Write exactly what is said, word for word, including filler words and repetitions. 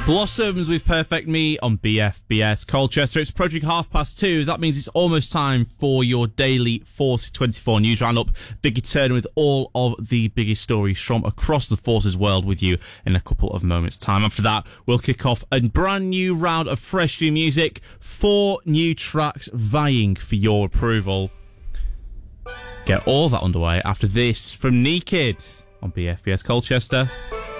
Blossoms with Perfect Me on B F B S Colchester. It's approaching half past two. That means it's almost time for your daily Force twenty-four news roundup. Vicky Turner with all of the biggest stories from across the Forces world with you in a couple of moments' time. After that, we'll kick off a brand new round of fresh new music. Four new tracks vying for your approval. Get all that underway after this from Naked on B F B S Colchester.